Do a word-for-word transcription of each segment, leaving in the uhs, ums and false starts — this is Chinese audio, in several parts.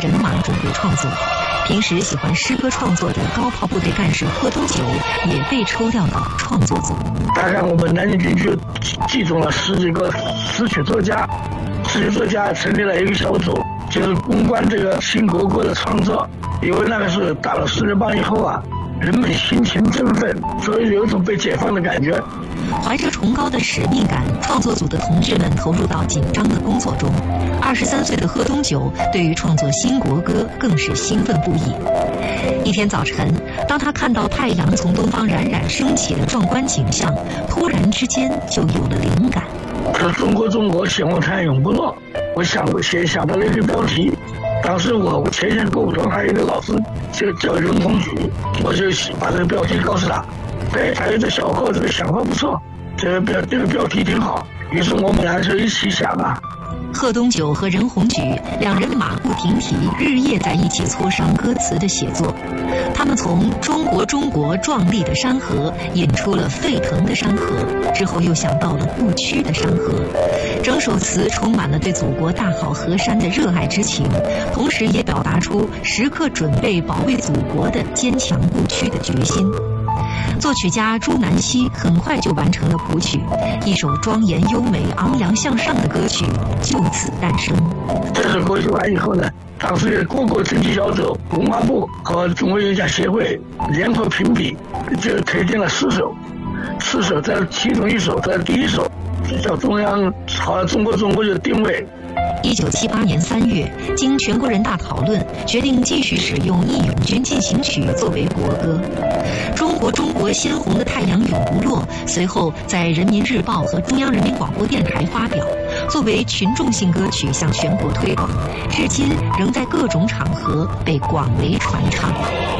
人马准备创作。平时喜欢诗歌创作的高炮部队干事贺东九也被抽调到创作组。 大概我们南京军区集中了十几个诗曲作家，诗曲作家成立了一个小组，就是攻关这个新国歌的创作。因为那个是打了四人帮以后啊，人们心情振奋，所以有一种被解放的感觉。 怀着崇高的使命感，创作组的同志们投入到紧张的工作中。二十三岁的贺东九对于创作新国歌更是兴奋不已。一天早晨，当他看到太阳从东方冉冉升起的壮观景象，突然之间就有了灵感。 是中国中国显红太阳永不落，我想我先想到了一个标题。当时我前线构成还有一个老师就叫任宏举，我就把这个标题告诉他，哎，他有这小伙子的想法不错，这个标这个标题挺好。于是我们俩就一起想啊。 贺东九和任宏举两人马不停蹄，日夜在一起磋商歌词的写作。他们从中国中国壮丽的山河引出了沸腾的山河，之后又想到了不屈的山河。整首词充满了对祖国大好河山的热爱之情，同时也表达出时刻准备保卫祖国的坚强不屈的决心。作曲家朱南溪很快就完成了谱曲，一首庄严优美、昂扬向上的歌曲就此诞生。 这首歌曲完以后呢，当时各个经济小组、文化部和中国音乐家协会联合评比，就推荐了四首，四首在其中一首在第一首，叫中央好像中国中国就定位。 一九七八年三月，经全国人大讨论，决定继续使用《义勇军进行曲》作为国歌。中国中国鲜红的太阳永不落，随后在《人民日报》和中央人民广播电台发表，作为群众性歌曲向全国推广，至今仍在各种场合被广为传唱。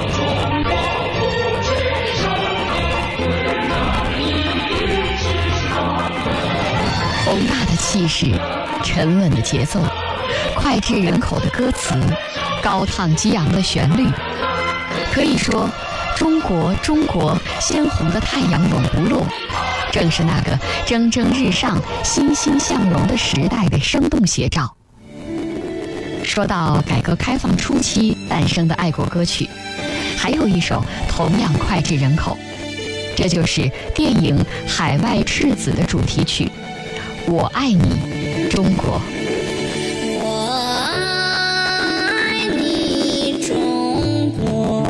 宏大的气势，沉稳的节奏，脍炙人口的歌词，高亢激昂的旋律，可以说中国中国鲜红的太阳永不落，正是那个蒸蒸日上欣欣向荣的时代的生动写照。说到改革开放初期诞生的爱国歌曲，还有一首同样脍炙人口，这就是电影《海外赤子》的主题曲《我爱你中国》。 我爱你中国，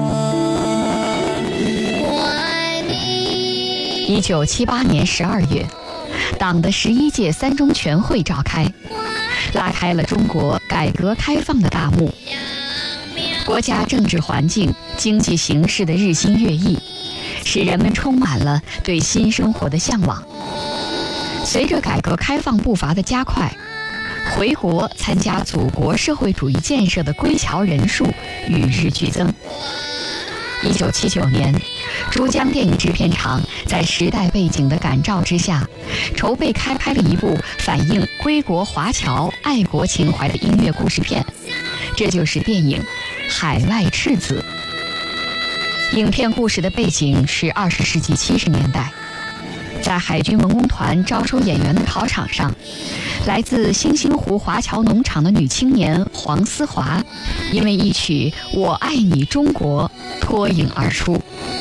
我爱你。 一九七八年十二月，党的十一届三中全会召开，拉开了中国改革开放的大幕。国家政治环境、经济形势的日新月异，使人们充满了对新生活的向往。随着改革开放步伐的加快，回国参加祖国社会主义建设的归侨人数与日俱增。一九七九年，珠江电影制片厂在时代背景的感召之下，筹备开拍了一部反映归国华侨爱国情怀的音乐故事片，这就是电影《海外赤子》。影片故事的背景是二十世纪七十年代，在海军文工团招收演员的考场上，来自星星湖华侨农场的女青年黄思华，因为一曲《我爱你中国》脱颖而出。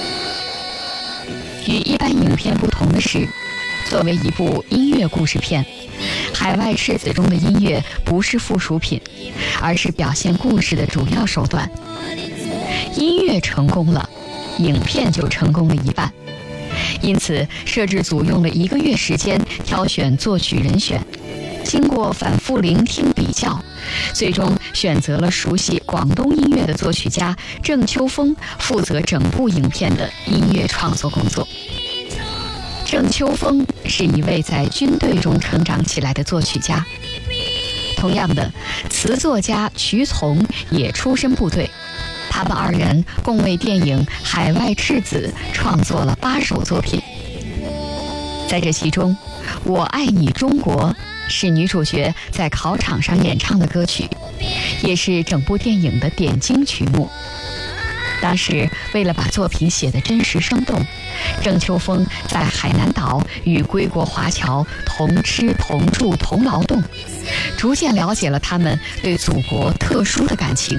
与一般影片不同的是，作为一部音乐故事片，《海外赤子》中的音乐不是附属品，而是表现故事的主要手段。音乐成功了，影片就成功了一半。因此，摄制组用了一个月时间挑选作曲人选，经过反复聆听比较，最终选择了熟悉广东音乐的作曲家郑秋峰负责整部影片的音乐创作工作。郑秋峰是一位在军队中成长起来的作曲家，同样的，词作家瞿从也出身部队。他们二人共为电影《海外赤子》创作了八首作品。在这其中，《我爱你中国》是女主角在考场上演唱的歌曲，也是整部电影的点睛曲目。当时为了把作品写得真实生动，郑秋峰在海南岛与归国华侨同吃同住同劳动，逐渐了解了他们对祖国特殊的感情。